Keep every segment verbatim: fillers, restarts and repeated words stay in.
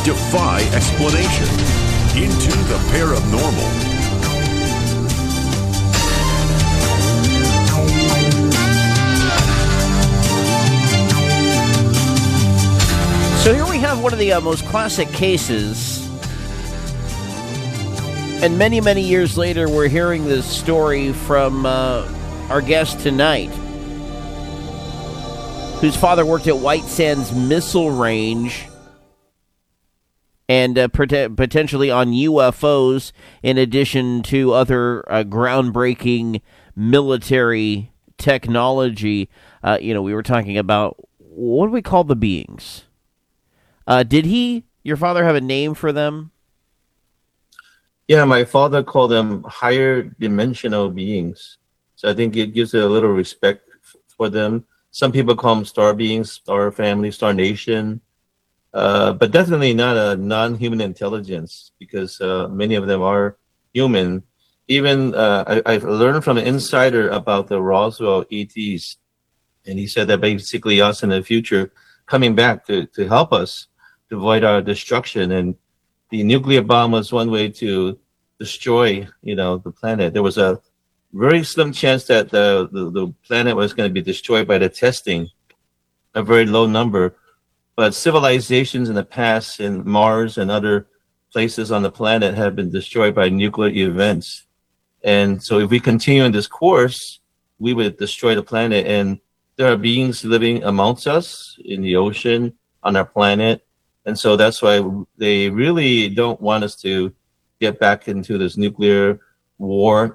defy explanation. Into the paranormal. So here we have one of the uh, most classic cases. And many, many years later, we're hearing this story from uh, our guest tonight, whose father worked at White Sands Missile Range and uh, pot- potentially on U F Os, in addition to other uh, groundbreaking military technology. Uh, you know, we were talking about, what do we call the beings? Uh, did he, your father, have a name for them? Yeah, my father called them higher dimensional beings. So I think it gives a little respect for them. Some people call them star beings, star family, star nation, uh, but definitely not a non-human intelligence, because uh, many of them are human. Even uh, I, I've learned from an insider about the Roswell E Ts, and he said that basically us in the future coming back to, to help us to avoid our destruction. And the nuclear bomb was one way to destroy, you know, the planet. There was a very slim chance that the, the, the planet was going to be destroyed by the testing, a very low number. But civilizations in the past in Mars and other places on the planet have been destroyed by nuclear events. And so if we continue in this course, we would destroy the planet. And there are beings living amongst us in the ocean, on our planet. And so that's why they really don't want us to get back into this nuclear war.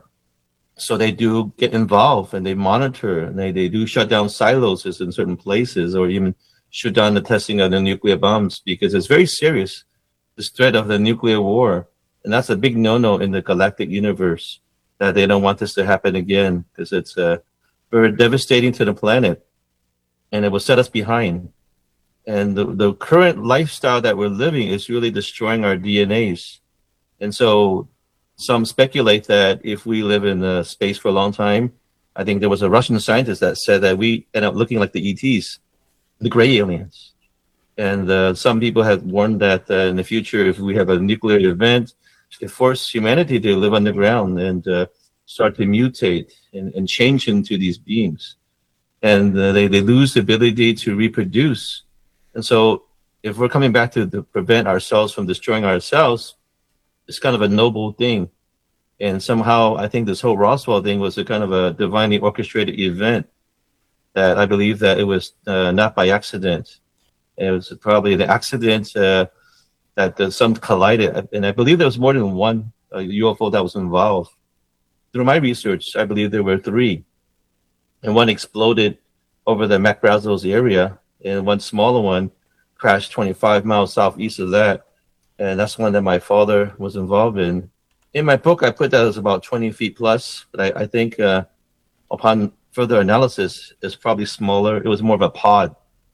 So they do get involved and they monitor, and they, they do shut down silos in certain places, or even shut down the testing of the nuclear bombs, because it's very serious, this threat of the nuclear war. And that's a big no-no in the galactic universe, that they don't want this to happen again, because it's uh, very devastating to the planet, and it will set us behind. And the, the current lifestyle that we're living is really destroying our D N As. And so some speculate that if we live in uh, space for a long time, I think there was a Russian scientist that said that we end up looking like the E Ts, the gray aliens. And uh, some people have warned that uh, in the future, if we have a nuclear event, it force humanity to live underground and uh, start to mutate and, and change into these beings. And uh, they, they lose the ability to reproduce. And so if we're coming back to, to prevent ourselves from destroying ourselves, it's kind of a noble thing. And somehow I think this whole Roswell thing was a kind of a divinely orchestrated event, that I believe that it was uh, not by accident. It was probably the accident uh, that the sun collided. And I believe there was more than one uh, U F O that was involved. Through my research, I believe there were three. And one exploded over the McBrazel's area, and one smaller one crashed twenty-five miles southeast of that. And that's one that my father was involved in. In my book, I put that as about twenty feet plus, but I, I think uh, upon further analysis, it's probably smaller. It was more of a pod.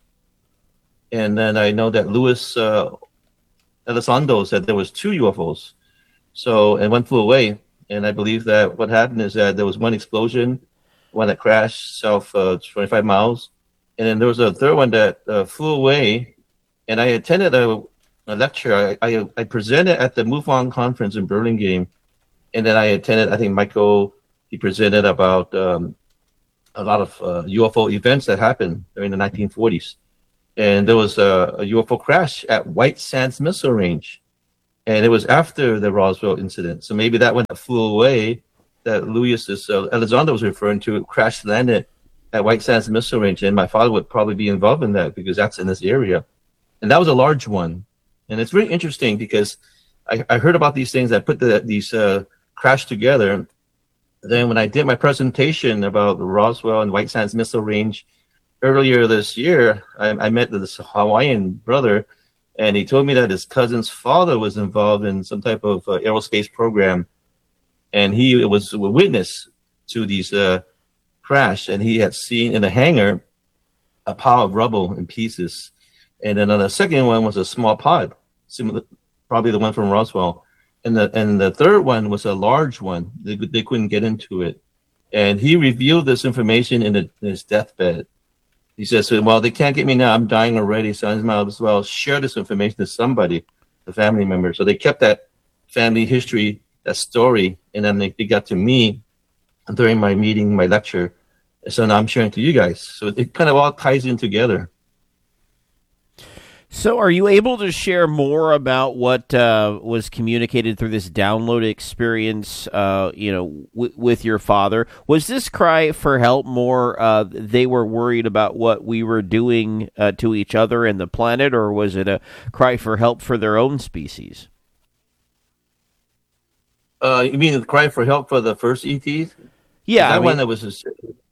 And then I know that Luis uh, Elizondo said there was two U F Os. So, and one flew away. And I believe that what happened is that there was one explosion, one that crashed south uh, twenty-five miles. And then there was a third one that uh, flew away. And I attended a, a lecture. I, I I presented at the MUFON conference in Burlingame. And then I attended, I think Michael, he presented about um, a lot of uh, U F O events that happened during the nineteen forties. And there was a, a U F O crash at White Sands Missile Range. And it was after the Roswell incident. So maybe that one that flew away, that Luis uh, Elizondo was referring to, crash landed at White Sands Missile Range. And my father would probably be involved in that, because that's in this area. And that was a large one. And it's really interesting, because I, I heard about these things. I put the, these uh, crash together. Then when I did my presentation about Roswell and White Sands Missile Range earlier this year, I, I met this Hawaiian brother, and he told me that his cousin's father was involved in some type of uh, aerospace program, and he was a witness to these uh, crash, and he had seen in a hangar a pile of rubble in pieces. And then on the second one was a small pod, similar, probably the one from Roswell. And the and the third one was a large one. They, they couldn't get into it. And he revealed this information in, a, in his deathbed. He says, well, they can't get me now. I'm dying already, so I might as well share this information to somebody. the family member. So they kept that family history, that story, and then they, they got to me during my meeting, my lecture. So now I'm sharing to you guys. So it kind of all ties in together. So are you able to share more about what uh, was communicated through this download experience, uh, you know, w- with your father? Was this cry for help more, uh, they were worried about what we were doing uh, to each other and the planet, or was it a cry for help for their own species? Uh, you mean the cry for help for the first E Ts? Yeah. That I mean, one that was, just,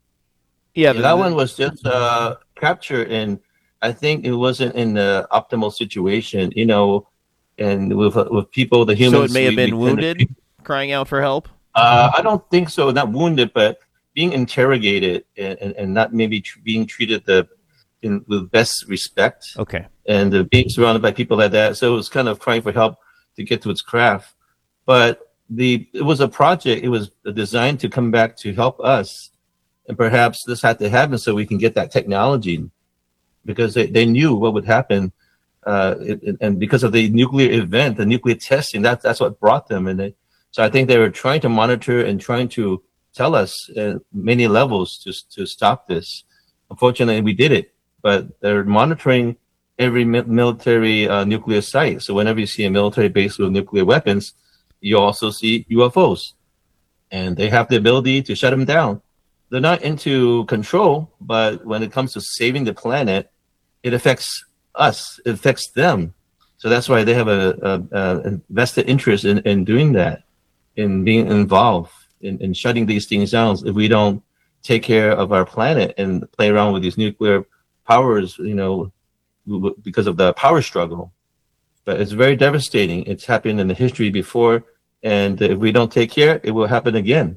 yeah, yeah, that the, one was just uh, captured in, I think it wasn't in the optimal situation, you know, and with with people, the humans. So it may have we, been we wounded, to, crying out for help? Uh, I don't think so. Not wounded, but being interrogated and, and, and not maybe tr- being treated the in, with best respect. Okay. And uh, being surrounded by people like that. So it was kind of crying for help to get to its craft. But the it was a project. It was designed to come back to help us. And perhaps this had to happen so we can get that technology. Because they, they knew what would happen, uh, it, and because of the nuclear event, the nuclear testing, that, that's what brought them. And they, so I think they were trying to monitor and trying to tell us at many levels to to stop this. Unfortunately, we did it, but they're monitoring every mi- military uh, nuclear site. So whenever you see a military base with nuclear weapons, you also see U F Os, and they have the ability to shut them down. They're not into control, but when it comes to saving the planet, it affects us. It affects them. So that's why they have a, a, a vested interest in, in doing that, in being involved, in, in shutting these things down. If we don't take care of our planet and play around with these nuclear powers, you know, because of the power struggle. But it's very devastating. It's happened in the history before, and if we don't take care, it will happen again.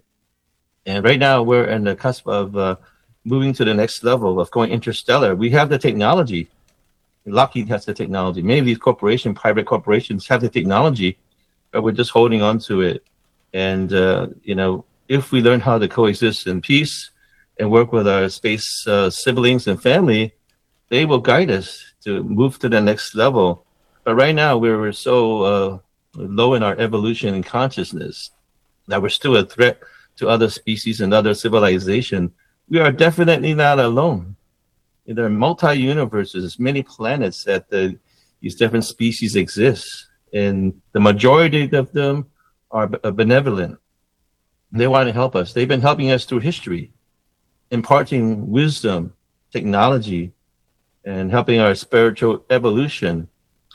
And right now, we're in the cusp of uh, moving to the next level of going interstellar. We have the technology. Lockheed has the technology. Many of these corporations, private corporations, have the technology, but we're just holding on to it. And, uh, you know, if we learn how to coexist in peace and work with our space uh, siblings and family, they will guide us to move to the next level. But right now, we're, we're so uh, low in our evolution and consciousness that we're still a threat to other species and other civilization. We are definitely not alone. There are multi-universes, many planets that the, these different species exist, and the majority of them are benevolent. They want to help us. They've been helping us through history, imparting wisdom, technology, and helping our spiritual evolution.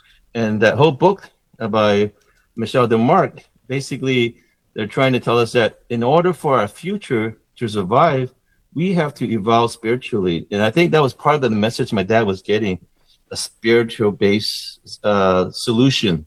And that whole book by Michel Desmarques, basically, they're trying to tell us that in order for our future to survive, we have to evolve spiritually. And I think that was part of the message my dad was getting, a spiritual-based uh, solution.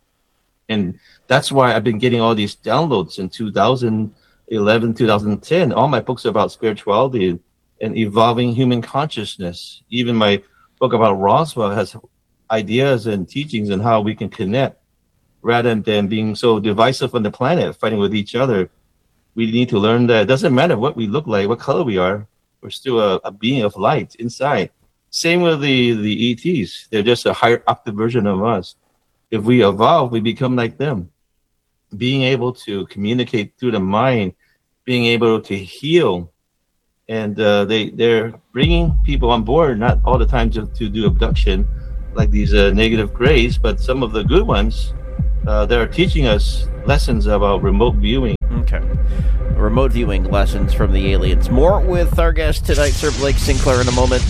And that's why I've been getting all these downloads in two thousand eleven, two thousand ten. All my books are about spirituality and evolving human consciousness. Even my book about Roswell has ideas and teachings on how we can connect rather than being so divisive on the planet, fighting with each other. We need to learn that it doesn't matter what we look like, what color we are. We're still a, a being of light inside. Same with the, the E Ts. They're just a higher up the version of us. If we evolve, we become like them. Being able to communicate through the mind, being able to heal. And uh, they, they're bringing people on board, not all the time to, to do abduction, like these uh, negative grays, but some of the good ones, uh, they're teaching us lessons about remote viewing. Okay. Remote viewing lessons from the aliens. More with our guest tonight, Sir Blake Sinclair, in a moment.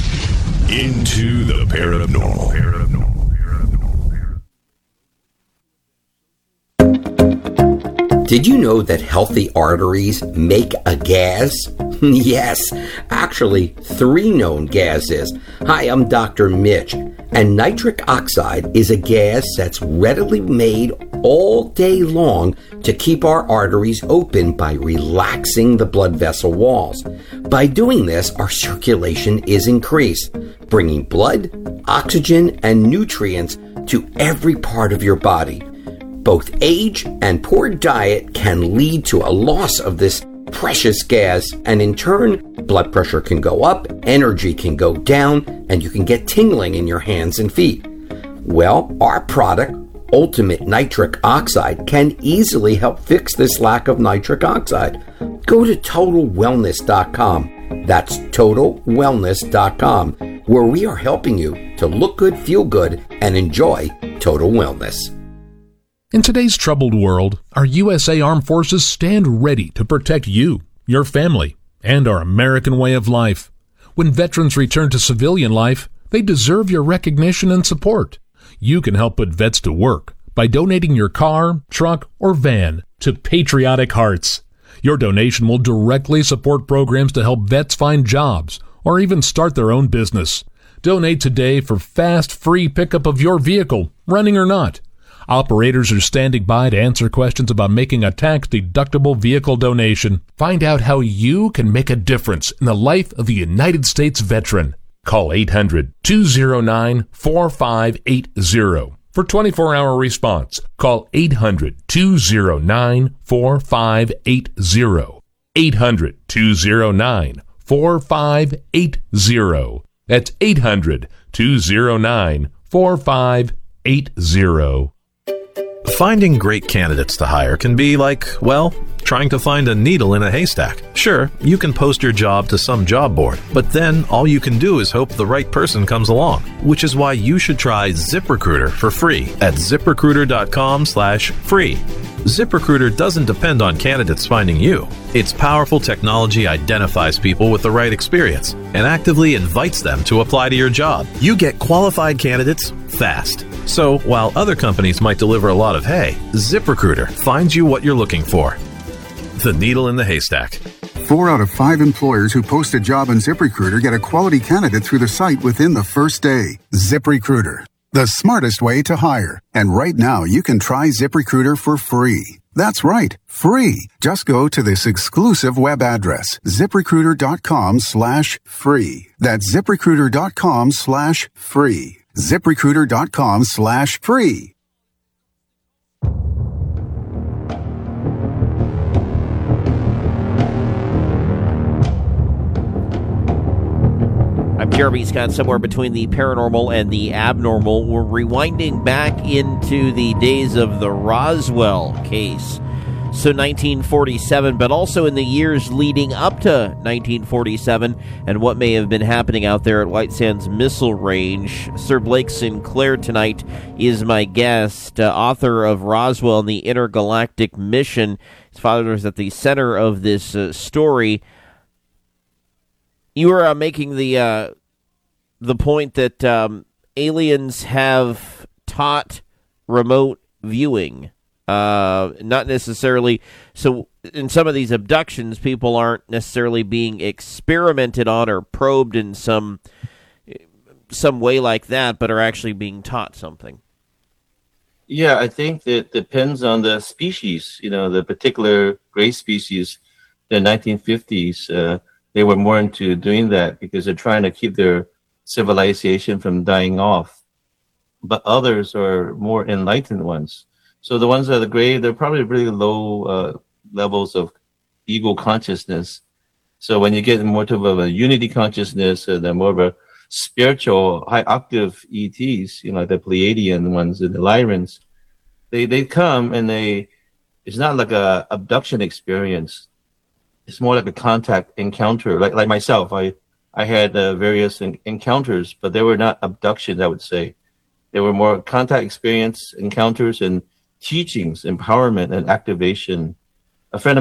Into the paranormal. paranormal. Did you know that healthy arteries make a gas? Yes, actually, three known gases. Hi, I'm Doctor Mitch, and nitric oxide is a gas that's readily made all day long to keep our arteries open by relaxing the blood vessel walls. By doing this, our circulation is increased, bringing blood, oxygen, and nutrients to every part of your body. Both age and poor diet can lead to a loss of this precious gas, and in turn, blood pressure can go up, energy can go down, and you can get tingling in your hands and feet. Well, our product, Ultimate Nitric Oxide can easily help fix this lack of nitric oxide. Go to total wellness dot com. That's total wellness dot com, where we are helping you to look good, feel good, and enjoy total wellness. In today's troubled world, our U S A Armed Forces stand ready to protect you, your family, and our American way of life. When veterans return to civilian life, they deserve your recognition and support. You can help put vets to work by donating your car, truck, or van to Patriotic Hearts. Your donation will directly support programs to help vets find jobs or even start their own business. Donate today for fast, free pickup of your vehicle, running or not. Operators are standing by to answer questions about making a tax-deductible vehicle donation. Find out how you can make a difference in the life of a United States veteran. Call eight hundred, two oh nine, four five eight oh for twenty-four hour response. Call eight hundred, two oh nine, four five eight oh. eight hundred, two oh nine, four five eight oh. That's eight hundred, two oh nine, four five eight oh. Finding great candidates to hire can be like, well, trying to find a needle in a haystack. Sure, you can post your job to some job board, but then all you can do is hope the right person comes along, which is why you should try ZipRecruiter for free at ZipRecruiter.com slash free. ZipRecruiter doesn't depend on candidates finding you. Its powerful technology identifies people with the right experience and actively invites them to apply to your job. You get qualified candidates fast. So, while other companies might deliver a lot of hay, ZipRecruiter finds you what you're looking for. The needle in the haystack. Four out of five employers who post a job on ZipRecruiter get a quality candidate through the site within the first day. ZipRecruiter, the smartest way to hire. And right now, you can try ZipRecruiter for free. That's right, free. Just go to this exclusive web address, ZipRecruiter.com slash free. That's ZipRecruiter.com slash free. ZipRecruiter.com slash free. I'm Jeremy Scott, somewhere between the paranormal and the abnormal. We're rewinding back into the days of the Roswell case. So nineteen forty-seven, but also in the years leading up to nineteen forty-seven and what may have been happening out there at White Sands Missile Range. Sir Blake Sinclair tonight is my guest, uh, author of Roswell and the Intergalactic Mission. His father was at the center of this uh, story. You were uh, making the uh, the point that um, aliens have taught remote viewing. Uh, not necessarily, so in some of these abductions, people aren't necessarily being experimented on or probed in some some way like that, but are actually being taught something. Yeah, I think that it depends on the species, you know, the particular gray species. In the nineteen fifties, uh, they were more into doing that because they're trying to keep their civilization from dying off. But others are more enlightened ones. So the ones that are gray, they're probably really low uh, levels of ego consciousness. So when you get more to a unity consciousness, uh, they're more of a spiritual, high octave E Ts, you know, the Pleiadian ones and the Lyrans, they they come and they, it's not like a abduction experience. It's more like a contact encounter. Like like myself, I I had uh, various en- encounters, but they were not abductions, I would say. They were more contact experience, encounters, and teachings, empowerment, and activation. A friend of